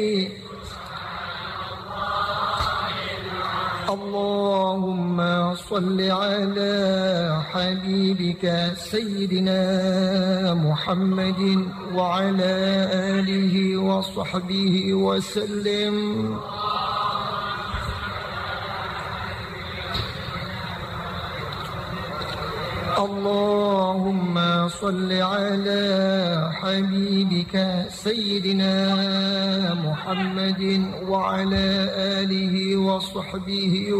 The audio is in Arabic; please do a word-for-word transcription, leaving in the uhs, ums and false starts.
اللهم صل على حبيبك سيدنا محمد وعلى آله وصحبه وسلم. اللهم صل على حبيبك سيدنا محمد وعلى آله وصحبه